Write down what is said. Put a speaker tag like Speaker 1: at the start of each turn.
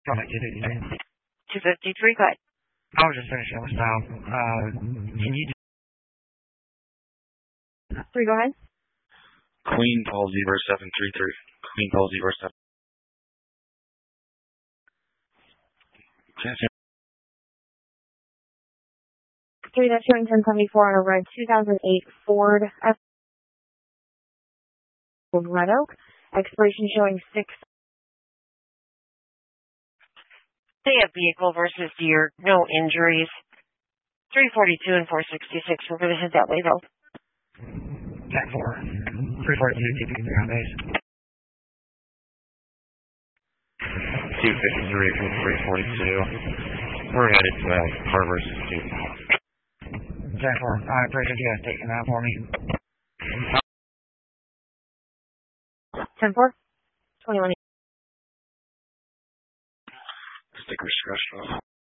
Speaker 1: 253, go ahead.
Speaker 2: I was just finishing with now. Can you
Speaker 1: 3, go ahead.
Speaker 3: Queen Palsy verse 733. Queen Palsy verse 7.
Speaker 1: 3, that's showing 1074 on a red 2008 Ford F. Red Oak. Expiration showing 6. They have vehicle versus deer. No injuries. 342 and 466. We're going to head that way, though.
Speaker 2: Cat 4. 342, keeping the ground base.
Speaker 3: 253 from 342. We're headed to car versus 2.
Speaker 2: Cat 4. I appreciate you guys taking that for me.
Speaker 1: 10-4. 21.
Speaker 3: Sticker scratched off.